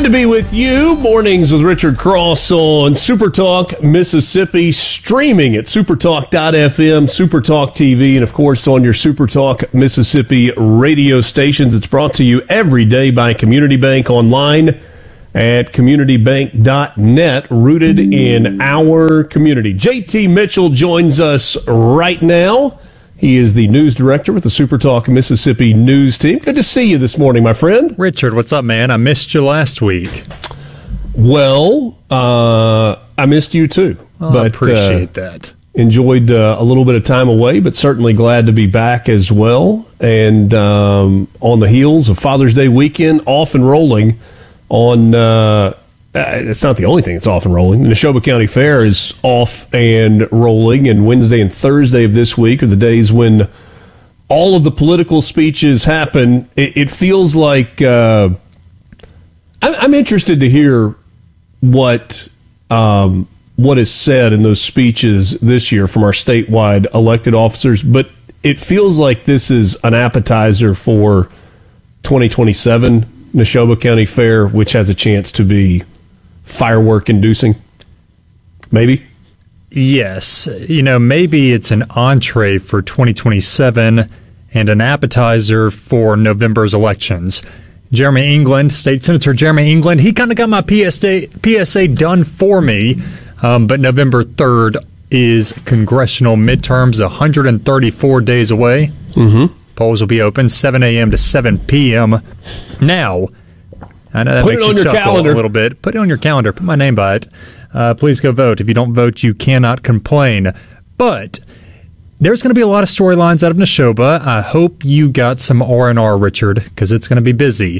Good to be with you. Mornings with Richard Cross on Super Talk Mississippi, streaming at supertalk.fm, Supertalk TV, and of course on your Super Talk Mississippi radio stations. It's brought to you every day by Community Bank, online at communitybank.net, rooted in our community. JT Mitchell joins us right now. He is the news director with the Super Talk Mississippi news team. Good to see you this morning, my friend. Richard, what's up, man? I missed you last week. Well, I missed you too. But I appreciate that. Enjoyed a little bit of time away, but certainly glad to be back as well. And on the heels of Father's Day weekend, off and rolling on... it's not the only thing that's off and rolling. The Neshoba County Fair is off and rolling, and Wednesday and Thursday of this week are the days when all of the political speeches happen. It feels like I'm interested to hear what is said in those speeches this year from our statewide elected officers, but it feels like this is an appetizer for 2027 Neshoba County Fair, which has a chance to be firework inducing, maybe? Yes. Maybe it's an entree for 2027 and an appetizer for November's elections. Jeremy England, State Senator Jeremy England, he kind of got my PSA done for me, but November 3rd is congressional midterms, 134 days away. Mm-hmm. Polls will be open 7 a.m. to 7 p.m. Now, I know that put makes it on you your chuckle calendar. A little bit. Put it on your calendar. Put my name by it. Please go vote. If you don't vote, you cannot complain. But there's going to be a lot of storylines out of Neshoba. I hope you got some R&R, Richard, because it's going to be busy.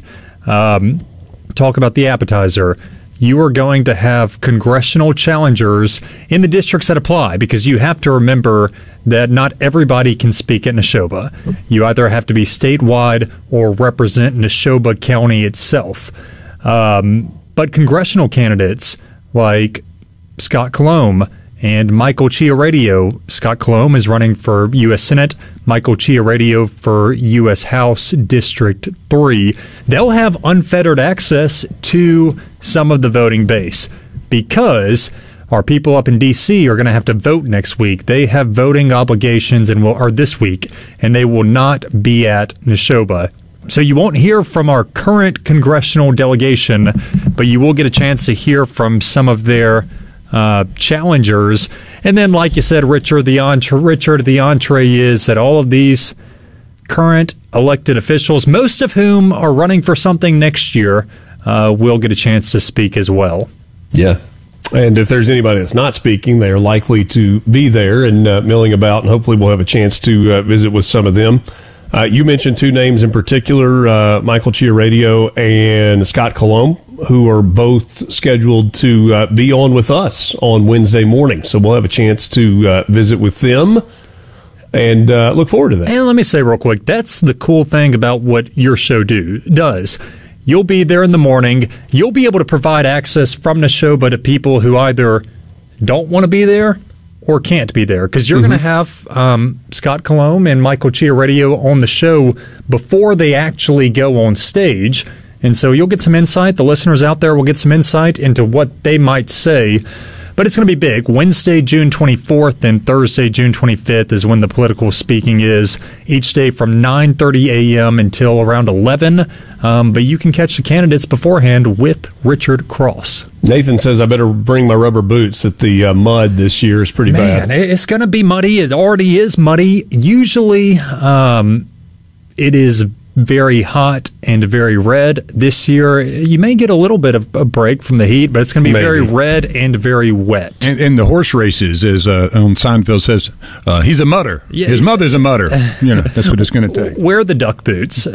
Talk about the appetizer. You are going to have congressional challengers in the districts that apply, because you have to remember that not everybody can speak at Neshoba. You either have to be statewide or represent Neshoba County itself. But congressional candidates like Scott Colomb and Michael Chiaradio. Scott Colomb is running for U.S. Senate. Michael Chiaradio for U.S. House District 3. They'll have unfettered access to some of the voting base because our people up in D.C. are going to have to vote next week. They have voting obligations or this week, and they will not be at Neshoba. So you won't hear from our current congressional delegation, but you will get a chance to hear from some of their challengers. And then, like you said, Richard, the entree is that all of these current elected officials, most of whom are running for something next year, will get a chance to speak as well. Yeah. And if there's anybody that's not speaking, they are likely to be there and milling about, and hopefully we'll have a chance to visit with some of them. You mentioned two names in particular, Michael Chiaradio and Scott Colomb, who are both scheduled to be on with us on Wednesday morning. So we'll have a chance to visit with them and look forward to that. And let me say real quick, that's the cool thing about what your show does. You'll be there in the morning. You'll be able to provide access from Neshoba to people who either don't want to be there or can't be there, because you're going to have Scott Colomb and Michael Chiaradio on the show before they actually go on stage. And so you'll get some insight. The listeners out there will get some insight into what they might say. But it's going to be big. Wednesday, June 24th and Thursday, June 25th is when the political speaking is, each day from 9:30 a.m. until around 11. But you can catch the candidates beforehand with Richard Cross. Nathan says I better bring my rubber boots, that the mud this year is pretty bad. It's going to be muddy. It already is muddy. Usually it is very hot and very red. This year, you may get a little bit of a break from the heat, but it's going to be very red and very wet. And the horse races, as on Seinfeld says, he's a mutter. Yeah. His mother's a mutter. That's what it's going to take. Wear the duck boots.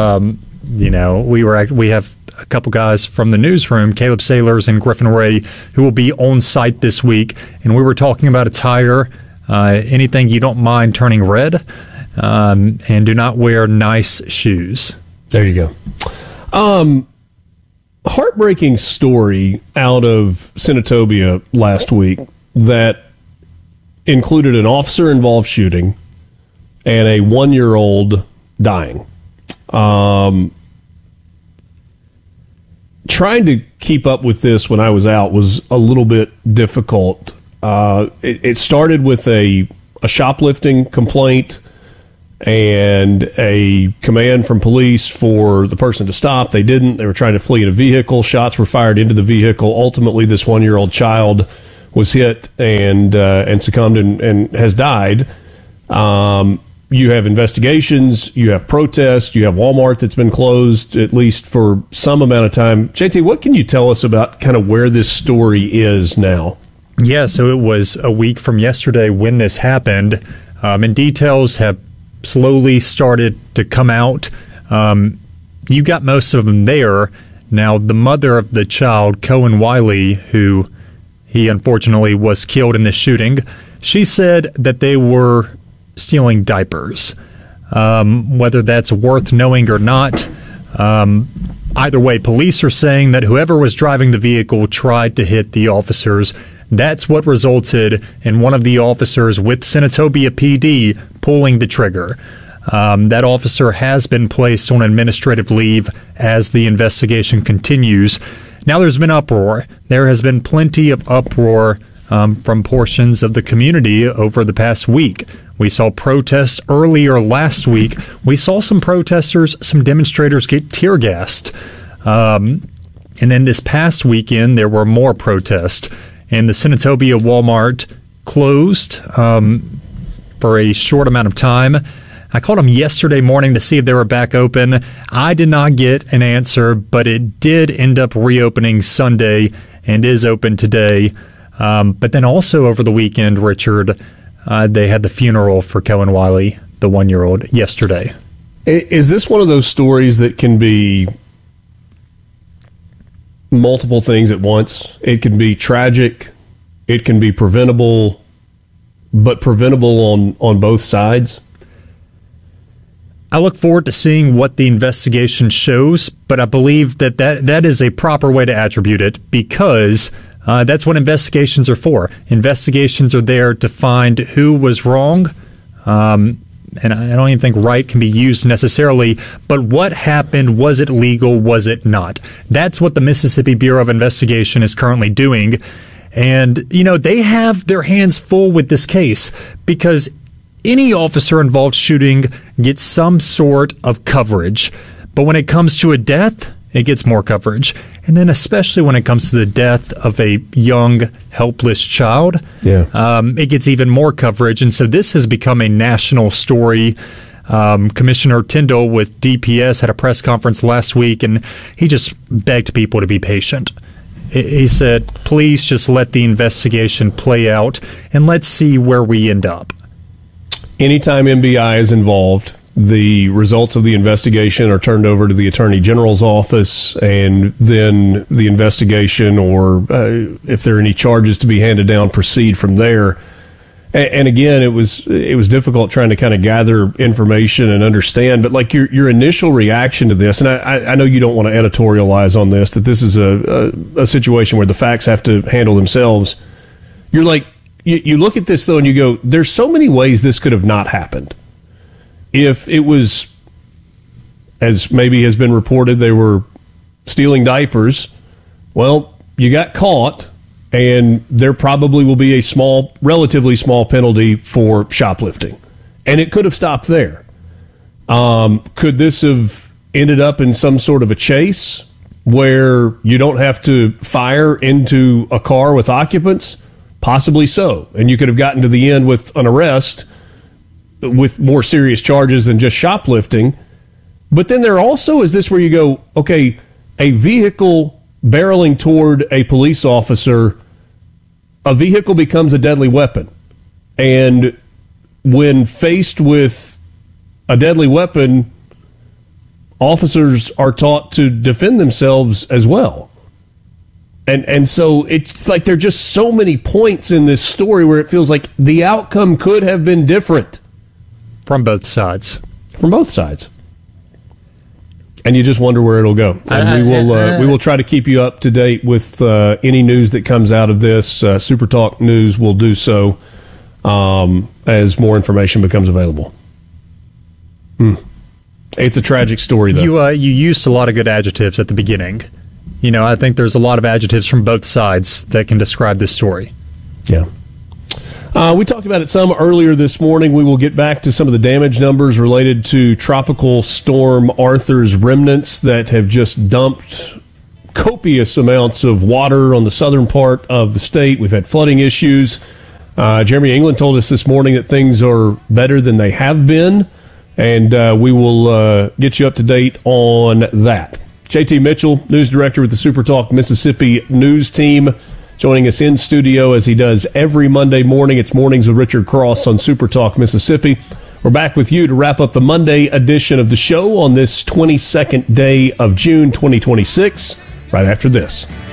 We have a couple guys from the newsroom, Caleb Sailors and Griffin Ray, who will be on site this week, and we were talking about attire. Anything you don't mind turning red. And do not wear nice shoes. There you go. Heartbreaking story out of Senatobia last week that included an officer-involved shooting and a 1-year-old dying. trying to keep up with this when I was out was a little bit difficult. It started with a shoplifting complaint and a command from police for the person to stop. They didn't. They were trying to flee in a vehicle. Shots were fired into the vehicle. Ultimately, this 1-year-old child was hit and succumbed and has died. You have investigations. You have protests. You have Walmart that's been closed at least for some amount of time. JT, what can you tell us about kind of where this story is now? Yeah, so it was a week from yesterday when this happened, and details have slowly started to come out. You got most of them there. Now, the mother of the child, Cohen Wiley, who he unfortunately was killed in this shooting, she said that they were stealing diapers. Whether that's worth knowing or not, either way, police are saying that whoever was driving the vehicle tried to hit the officers. That's what resulted in one of the officers with Senatobia PD pulling the trigger. That officer has been placed on administrative leave as the investigation continues. Now there's been uproar. There has been plenty of uproar from portions of the community over the past week. We saw protests earlier last week. We saw some protesters, some demonstrators get tear gassed. And then this past weekend, there were more protests. And the Senatobia Walmart closed for a short amount of time. I called them yesterday morning to see if they were back open. I did not get an answer, but it did end up reopening Sunday and is open today. But then also over the weekend, Richard, they had the funeral for Cohen Wiley, the 1-year-old, yesterday. Is this one of those stories that can be multiple things at once? It can be tragic, it can be preventable, but preventable on both sides? I look forward to seeing what the investigation shows, but I believe that is a proper way to attribute it because that's what investigations are for. Investigations are there to find who was wrong, and I don't even think right can be used necessarily, but what happened, was it legal, was it not? That's what the Mississippi Bureau of Investigation is currently doing, and, you know, they have their hands full with this case because any officer-involved shooting gets some sort of coverage, but when it comes to a death, it gets more coverage. And then especially when it comes to the death of a young, helpless child, it gets even more coverage. And so this has become a national story. Commissioner Tyndall with DPS had a press conference last week, and he just begged people to be patient. He said, please just let the investigation play out, and let's see where we end up. Anytime MBI is involved, the results of the investigation are turned over to the Attorney General's office, and then the investigation, or if there are any charges to be handed down, proceed from there. And again, it was difficult trying to kind of gather information and understand. But like your initial reaction to this, and I know you don't want to editorialize on this, that this is a situation where the facts have to handle themselves. You're like, you look at this though, and you go, there's so many ways this could have not happened. If it was, as maybe has been reported, they were stealing diapers, well, you got caught, and there probably will be a relatively small penalty for shoplifting. And it could have stopped there. Could this have ended up in some sort of a chase where you don't have to fire into a car with occupants? Possibly so. And you could have gotten to the end with an arrest with more serious charges than just shoplifting. But then there also is this where you go, okay, a vehicle barreling toward a police officer, a vehicle becomes a deadly weapon. And when faced with a deadly weapon, officers are taught to defend themselves as well. And so it's like there are just so many points in this story where it feels like the outcome could have been different. From both sides. From both sides. And you just wonder where it'll go. And we will try to keep you up to date with any news that comes out of this. Super Talk News will do so as more information becomes available. It's a tragic story, though. You used a lot of good adjectives at the beginning. I think there's a lot of adjectives from both sides that can describe this story. Yeah. We talked about it some earlier this morning. We will get back to some of the damage numbers related to Tropical Storm Arthur's remnants that have just dumped copious amounts of water on the southern part of the state. We've had flooding issues. Jeremy England told us this morning that things are better than they have been, and we will get you up to date on that. JT Mitchell, news director with the SuperTalk Mississippi news team, joining us in studio as he does every Monday morning. It's Mornings with Richard Cross on SuperTalk Mississippi. We're back with you to wrap up the Monday edition of the show on this 22nd day of June 2026, right after this.